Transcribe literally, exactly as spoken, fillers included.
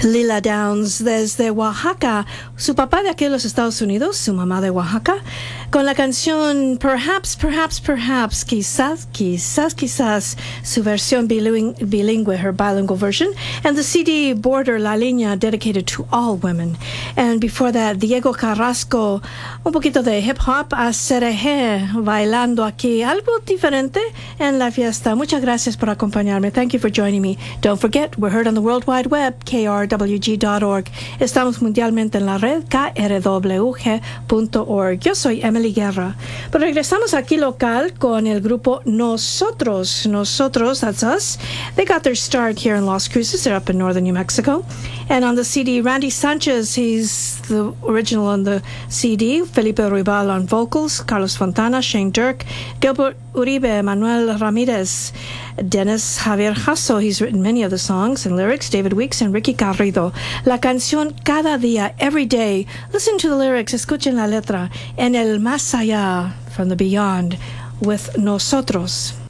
Lila Downs desde Oaxaca, su papá de aquí en los Estados Unidos, su mamá de Oaxaca, con la canción Perhaps, Perhaps, Perhaps, quizás, quizás, quizás, su versión bilingüe, bilingüe, her bilingual version, and the C D Border La Línea, dedicated to all women. And before that, Diego Carrasco, un poquito de hip hop, a Cereje, bailando aquí, algo diferente en la fiesta. Muchas gracias por acompañarme. Thank you for joining me. Don't forget, we're heard on the World Wide Web, K R W G dot org. Estamos mundialmente en la red, K R W G punto org. Yo soy Emily Guerra. Pero regresamos aquí local con el grupo Nosotros. Nosotros, that's us. They got their start here in Las Cruces. They're up in northern New Mexico. And on the C D, Randy Sanchez, he's the original on the C D. Felipe Ruibal on vocals. Carlos Fontana, Shane Dirk, Gilbert Uribe, Manuel Ramirez, Dennis Javier Jasso, he's written many of the songs and lyrics, David Weeks and Ricky Garrido. La canción Cada Día, Every Day. Listen to the lyrics, escuchen la letra. En el más allá, from the beyond, with Nosotros.